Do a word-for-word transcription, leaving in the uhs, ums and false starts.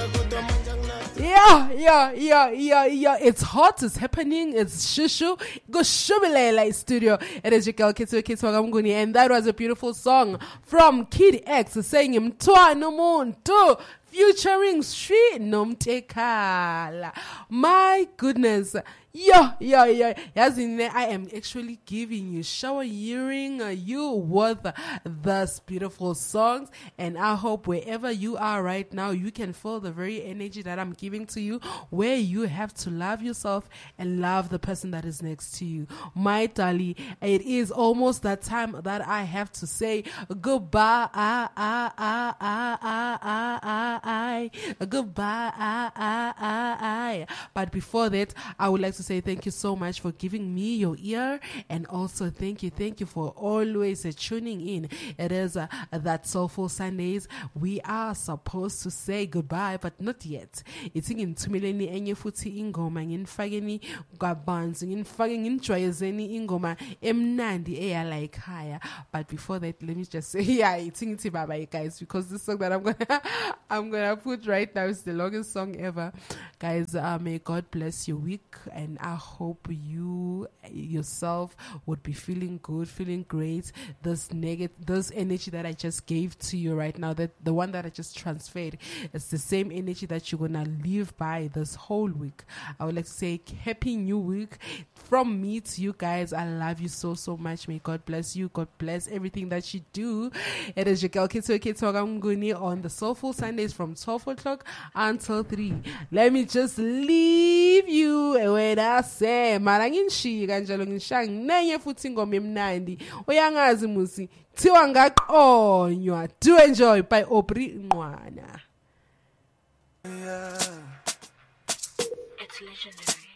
Yeah, yeah, yeah, yeah, yeah. It's hot, it's happening, it's shushu. Go shubilela studio. It is your girl Kitsu Kitsu Wagamguni, and that was a beautiful song from Kid X saying Mtwa no muntu featuring Sri Nomtekala. My goodness. Yeah, yeah, yeah. As in there, I am actually giving you, showering you with those beautiful songs. And I hope wherever you are right now, you can feel the very energy that I'm giving to you, where you have to love yourself and love the person that is next to you. My Tali, it is almost that time that I have to say goodbye. Ah, ah, ah, ah, ah, ah, ah, ah. Goodbye. Ah, ah, ah, ah. But before that, I would like to say thank you so much for giving me your ear, and also thank you thank you for always uh, tuning in. It is uh, that Soulful Sundays. We are supposed to say goodbye, but not yet. It's in Tumileni enye futhi ingoma ngifakeni kwabanzi ngifake nginjwayezeni ingoma emnandi eya like higher. But before that, let me just say yeah, it's in bye guys, because this song that I'm gonna I'm gonna put right now is the longest song ever. Guys, uh, may God bless your week, and I hope you yourself would be feeling good, feeling great. This negative, this energy that I just gave to you right now, that the one that I just transferred, it's the same energy that you're gonna live by this whole week. I would like to say happy new week from me to you guys. I love you so so much. May God bless you. God bless everything that you do. It is your girl Kitsu Kitsu Wagamguni on the Soulful Sundays from twelve o'clock until three. Let me just leave you when I say maranginshi kanjalo ngishang nenye futhi ingoma emnandi uyangazi musi thiwa ngaqonywa. Do enjoy by Aubrey Nqwana. It's legendary.